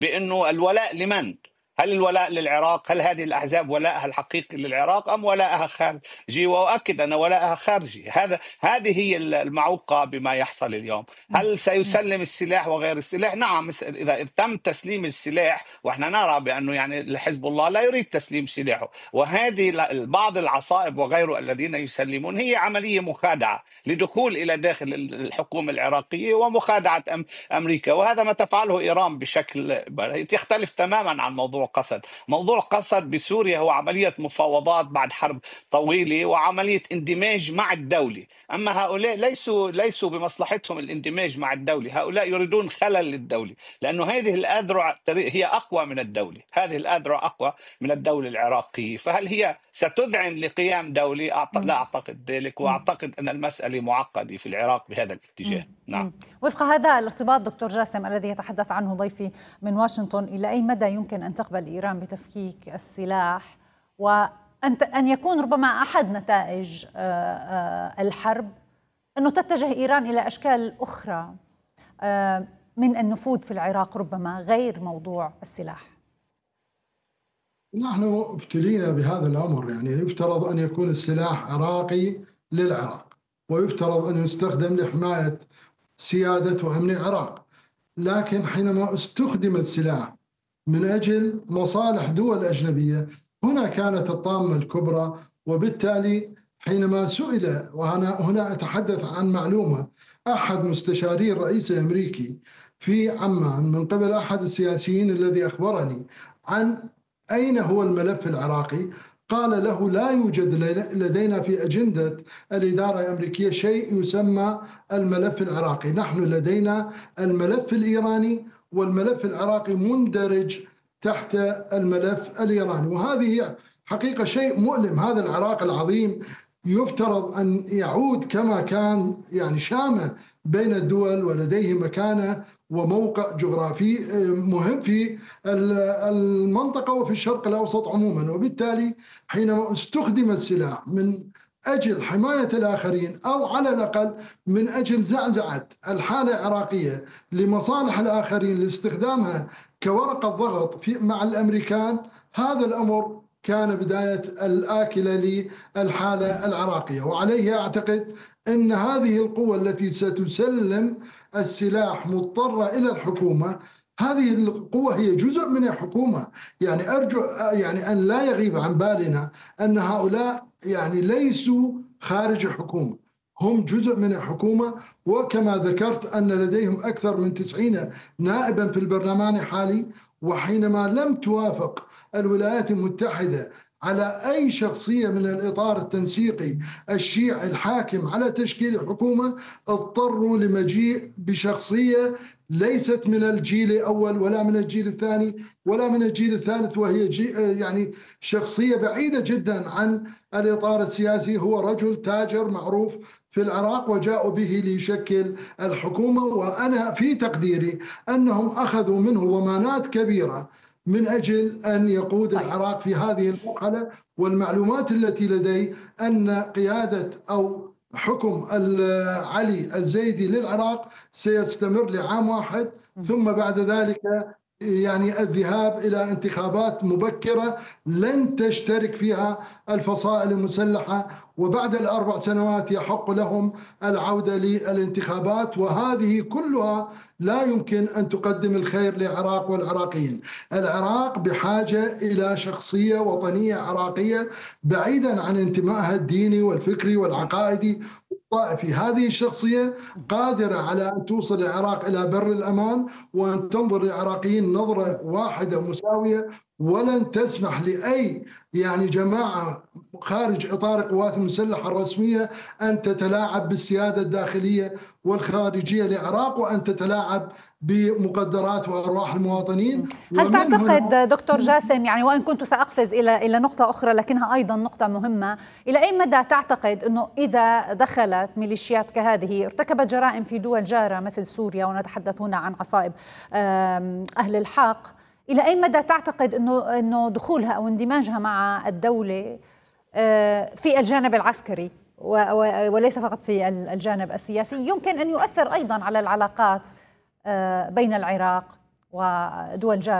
بأنه الولاء لمن؟ هل الولاء للعراق؟ هل هذه الأحزاب ولاءها الحقيقي للعراق أم ولاءها خارجي؟ وأؤكد أن ولاءها خارجي. هذه هي المعوقة بما يحصل اليوم. هل سيسلم السلاح وغير السلاح؟ نعم، إذا تم تسليم السلاح، وإحنا نرى بأنه يعني حزب الله لا يريد تسليم سلاحه، وهذه بعض العصائب وغيره الذين يسلمون هي عملية مخادعة لدخول إلى داخل الحكومة العراقية ومخادعة أمريكا. وهذا ما تفعله إيران بشكل يختلف تماما عن موضوع قسد. موضوع قسد بسوريا هو عملية مفاوضات بعد حرب طويلة وعملية اندماج مع الدولة، أما هؤلاء ليسوا بمصلحتهم الاندماج مع الدولة، هؤلاء يريدون خلل للدولة، لأنه هذه الأذرع هي أقوى من الدولة، هذه الأذرع أقوى من الدولة العراقية. فهل هي ستذعن لقيام دولة؟ لا أعتقد ذلك، وأعتقد أن المسألة معقدة في العراق بهذا الاتجاه. نعم. وفق هذا الارتباط دكتور جاسم الذي يتحدث عنه ضيفي من واشنطن، إلى أي مدى يمكن أن تقبل إيران بتفكيك السلاح وأن يكون ربما أحد نتائج الحرب أنه تتجه إيران إلى أشكال أخرى من النفوذ في العراق ربما غير موضوع السلاح؟ نحن ابتلينا بهذا الأمر، يعني يفترض أن يكون السلاح عراقي للعراق، ويفترض أن يستخدم لحماية سيادة وأمن العراق، لكن حينما استخدم السلاح من أجل مصالح دول أجنبية هنا كانت الطامة الكبرى. وبالتالي حينما سئل، وأنا هنا أتحدث عن معلومة، أحد مستشاري الرئيس الأمريكي في عمان من قبل أحد السياسيين الذي أخبرني عن أين هو الملف العراقي، قال له لا يوجد لدينا في أجندة الإدارة الأمريكية شيء يسمى الملف العراقي، نحن لدينا الملف الإيراني، والملف العراقي مندرج تحت الملف الإيراني. وهذه حقيقة شيء مؤلم. هذا العراق العظيم يفترض أن يعود كما كان، يعني شامل بين الدول ولديه مكانة وموقع جغرافي مهم في المنطقة وفي الشرق الأوسط عموما. وبالتالي حينما استخدم السلاح من أجل حماية الآخرين أو على الأقل من أجل زعزعة الحالة العراقية لمصالح الآخرين لاستخدامها كورقة ضغط مع الأمريكان، هذا الأمر كان بداية الآكلة للحالة العراقية. وعليه أعتقد أن هذه القوة التي ستسلم السلاح مضطرة إلى الحكومة، هذه القوة هي جزء من الحكومة. يعني أرجو يعني أن لا يغيب عن بالنا أن هؤلاء يعني ليسوا خارج الحكومة، هم جزء من الحكومة. وكما ذكرت أن لديهم أكثر من 90 نائبا في البرلمان الحالي، وحينما لم توافق الولايات المتحدة على أي شخصية من الإطار التنسيقي الشيعي الحاكم على تشكيل حكومة، اضطروا لمجيء بشخصية ليست من الجيل الأول ولا من الجيل الثاني ولا من الجيل الثالث، وهي يعني شخصية بعيدة جدا عن الإطار السياسي. هو رجل تاجر معروف في العراق وجاءوا به ليشكل الحكومة. وأنا في تقديري أنهم أخذوا منه ضمانات كبيرة من أجل أن يقود العراق في هذه المرحلة. والمعلومات التي لدي أن قيادة أو حكم علي الزيدي للعراق سيستمر لعام واحد، ثم بعد ذلك يعني الذهاب إلى انتخابات مبكرة لن تشترك فيها الفصائل المسلحة، وبعد ال4 سنوات يحق لهم العودة للانتخابات. وهذه كلها لا يمكن أن تقدم الخير للعراق والعراقيين. العراق بحاجة إلى شخصية وطنية عراقية بعيدا عن انتمائها الديني والفكري والعقائدي الطائفي. هذه الشخصية قادرة على أن توصل العراق إلى بر الأمان وأن تنظر للعراقيين نظرة واحدة مساوية، ولن تسمح لأي يعني جماعة خارج إطار القوات المسلحة الرسمية أن تتلاعب بالسيادة الداخلية والخارجية للعراق وأن تتلاعب بمقدرات وأرواح المواطنين. هل تعتقد دكتور جاسم، يعني وإن كنت سأقفز إلى نقطة أخرى لكنها أيضا نقطة مهمة، إلى أي مدى تعتقد أنه إذا دخلت ميليشيات كهذه ارتكبت جرائم في دول جارة مثل سوريا، ونتحدث هنا عن عصائب أهل الحق، إلى أي مدى تعتقد أنه دخولها أو اندماجها مع الدولة في الجانب العسكري وليس فقط في الجانب السياسي يمكن أن يؤثر أيضا على العلاقات بين العراق ودول جارة